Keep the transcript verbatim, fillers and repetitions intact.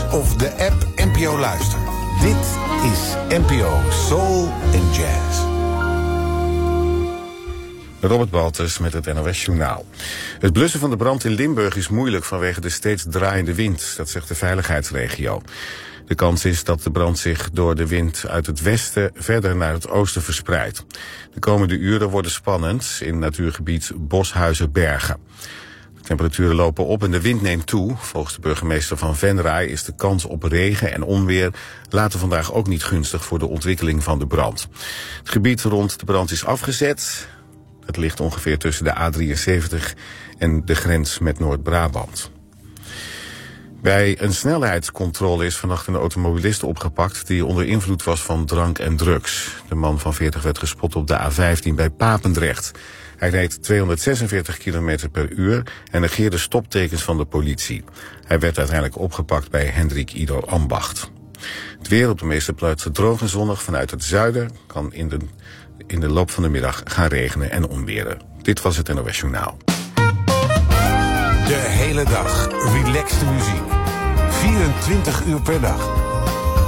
of de app N P O Luister. Dit is N P O Soul and Jazz. Robert Baltus met het N O S-journaal. Het blussen van de brand in Limburg is moeilijk vanwege de steeds draaiende wind, dat zegt de veiligheidsregio. De kans is dat de brand zich door de wind uit het westen verder naar het oosten verspreidt. De komende uren worden spannend in natuurgebied Boshuizen-Bergen. De temperaturen lopen op en de wind neemt toe. Volgens de burgemeester van Venray is de kans op regen en onweer later vandaag ook niet gunstig voor de ontwikkeling van de brand. Het gebied rond de brand is afgezet. Het ligt ongeveer tussen de A drieënzeventig en de grens met Noord-Brabant. Bij een snelheidscontrole is vannacht een automobilist opgepakt die onder invloed was van drank en drugs. De man van veertig werd gespot op de A vijftien bij Papendrecht. Hij reed tweehonderdzesenveertig kilometer per uur en negeerde stoptekens van de politie. Hij werd uiteindelijk opgepakt bij Hendrik Ido Ambacht. Het weer op de meeste plaatsen droog en zonnig. Vanuit het zuiden kan in de, in de loop van de middag gaan regenen en onweren. Dit was het N O S Journaal. De hele dag relaxte muziek. vierentwintig uur per dag.